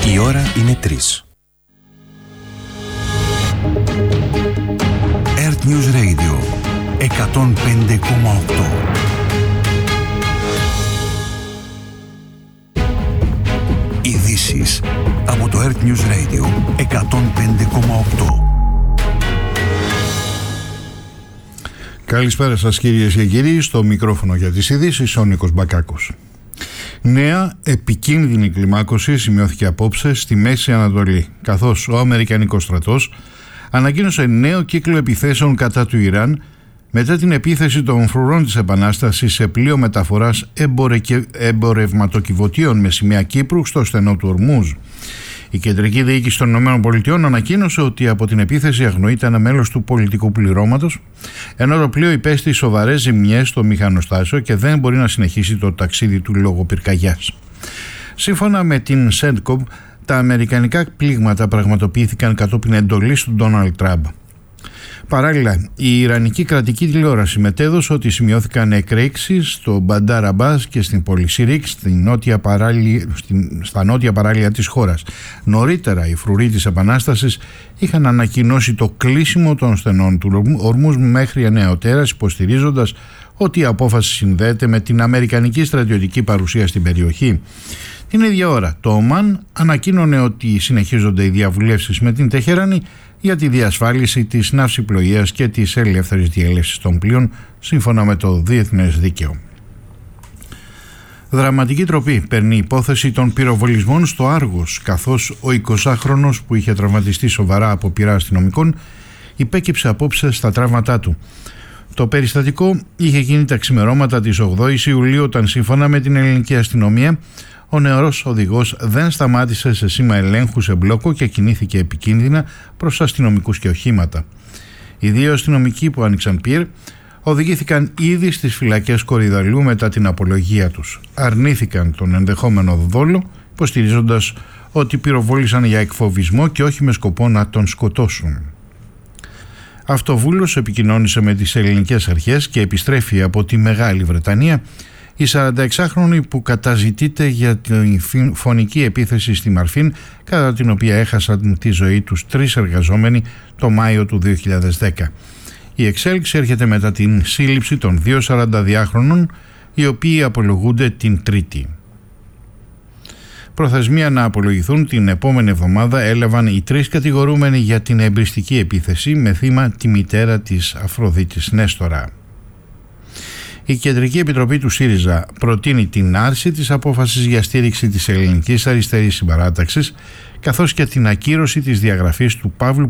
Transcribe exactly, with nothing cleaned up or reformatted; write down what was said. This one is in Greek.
Η ώρα είναι τρεις. Earth News Radio εκατόν πέντε κόμμα οκτώ. Ειδήσεις από το Earth News Radio εκατόν πέντε κόμμα οκτώ. Καλησπέρα σας κυρίες και κύριοι, στο μικρόφωνο για τις ειδήσεις ο Νίκος Μπακάκος. Νέα επικίνδυνη κλιμάκωση σημειώθηκε απόψε στη Μέση Ανατολή, καθώς ο Αμερικανικός στρατός ανακοίνωσε νέο κύκλο επιθέσεων κατά του Ιράν μετά την επίθεση των φρουρών της Επανάστασης σε πλοίο μεταφοράς εμπορευματοκιβωτίων με σημαία Κύπρου στο στενό του Ορμούζ. Η Κεντρική Διοίκηση των ΗΠΑ ανακοίνωσε ότι από την επίθεση αγνοείται ένα μέλος του πολιτικού πληρώματος, ενώ το πλοίο υπέστη σοβαρές ζημιές στο μηχανοστάσιο και δεν μπορεί να συνεχίσει το ταξίδι του λόγω πυρκαγιάς. Σύμφωνα με την Σέντκομ, τα αμερικανικά πλήγματα πραγματοποιήθηκαν κατόπιν εντολής του Ντόναλντ Τραμπ. Παράλληλα, η Ιρανική κρατική τηλεόραση μετέδωσε ότι σημειώθηκαν εκρήξεις στο Μπαντάρ Αμπάς και στην πόλη Σιρίκ, στην νότια παράλια, στην, στα νότια παράλια της χώρας. Νωρίτερα, οι φρουροί της Επανάστασης είχαν ανακοινώσει το κλείσιμο των στενών του Ορμούζ μέχρι εννεωτέρας, υποστηρίζοντας ότι η απόφαση συνδέεται με την αμερικανική στρατιωτική παρουσία στην περιοχή. Την ίδια ώρα, το Ομάν ανακοίνωνε ότι συνεχίζονται οι διαβουλεύσεις με την Τεχεράνη για τη διασφάλιση της ναυσιπλοείας και της ελεύθερης διέλευσης των πλοίων σύμφωνα με το διεθνές δίκαιο. Δραματική τροπή παίρνει η υπόθεση των πυροβολισμών στο Άργος, καθώς ο εικοσάχρονος που είχε τραυματιστεί σοβαρά από πυρά αστυνομικών υπέκυψε απόψε στα τραύματά του. Το περιστατικό είχε γίνει τα ξημερώματα της ογδόης Ιουλίου, όταν σύμφωνα με την ελληνική αστυνομία ο νεαρός οδηγός δεν σταμάτησε σε σήμα ελέγχου σε μπλόκο και κινήθηκε επικίνδυνα προς αστυνομικούς και οχήματα. Οι δύο αστυνομικοί που άνοιξαν πυρ οδηγήθηκαν ήδη στις φυλακές Κορυδαλλού μετά την απολογία τους. Αρνήθηκαν τον ενδεχόμενο δόλο, υποστηρίζοντας ότι πυροβόλησαν για εκφοβισμό και όχι με σκοπό να τον σκοτώσουν. Αυτοβούλος επικοινώνησε με τις ελληνικές αρχές και επιστρέφει από τη Μεγάλη Βρετανία η σαρανταεξάχρονη που καταζητείται για τη φωνική επίθεση στη Μαρφίν, κατά την οποία έχασαν τη ζωή τους τρεις εργαζόμενοι το Μάιο του δύο χιλιάδες δέκα. Η εξέλιξη έρχεται μετά την σύλληψη των δύο σαρανταδυάχρονων, οι οποίοι απολογούνται την Τρίτη. Προθεσμία να απολογηθούν την επόμενη εβδομάδα έλαβαν οι τρεις κατηγορούμενοι για την εμπριστική επίθεση με θύμα τη μητέρα της Αφροδίτης Νέστορα. Η Κεντρική Επιτροπή του ΣΥΡΙΖΑ προτείνει την άρση της απόφασης για στήριξη της Ελληνικής Αριστερής Συμπαράταξης, καθώς και την ακύρωση της διαγραφής του Παύλου